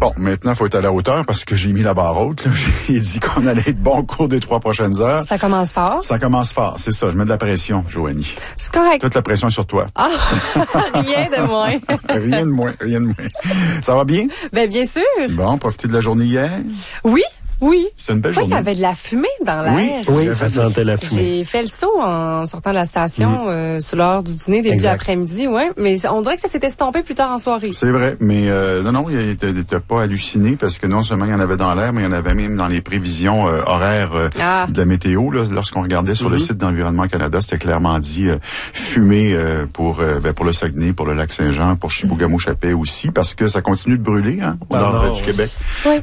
Bon, maintenant, il faut être à la hauteur parce que j'ai mis la barre haute. Là. J'ai dit qu'on allait être bon au cours des 3 prochaines heures. Ça commence fort. Ça commence fort, c'est ça. Je mets de la pression, Joanie. C'est correct. Toute la pression est sur toi. Ah, rien de moins. Rien de moins, rien de moins. Ça va bien? Ben, bien sûr. Bon, profitez de la journée hier. Oui. C'est une belle Oui, journée. il y avait de la fumée dans l'air. Oui, ça sentait la fumée. J'ai fait le saut en sortant de la station sur l'heure du dîner, début Exact. d'après-midi, ouais. Mais on dirait que ça s'est estompé plus tard en soirée. C'est vrai, mais non, il n'était pas halluciné parce que non seulement il y en avait dans l'air, mais il y en avait même dans les prévisions horaires de la météo. Là, lorsqu'on regardait sur le site d'Environnement Canada, c'était clairement dit fumée pour le Saguenay, pour le Lac-Saint-Jean, pour Chibougamau-Chapais aussi, parce que ça continue de brûler au nord du Québec. Oui.